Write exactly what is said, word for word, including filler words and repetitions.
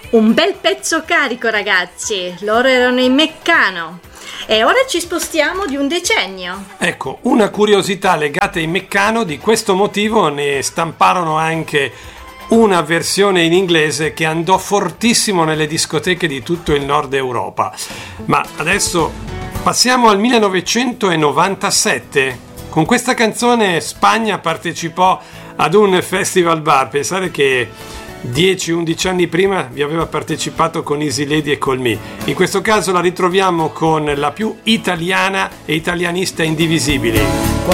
Un bel pezzo carico, ragazzi. Loro erano i Meccano. E ora ci spostiamo di un decennio. Ecco, una curiosità legata ai Meccano, di questo motivo ne stamparono anche una versione in inglese che andò fortissimo nelle discoteche di tutto il nord Europa. Ma adesso passiamo al millenovecentonovantasette. Con questa canzone Spagna partecipò ad un festival bar. Pensare che dieci undici anni prima vi aveva partecipato con Easy Lady e Call Me. In questo caso la ritroviamo con la più italiana e italianista Indivisibili.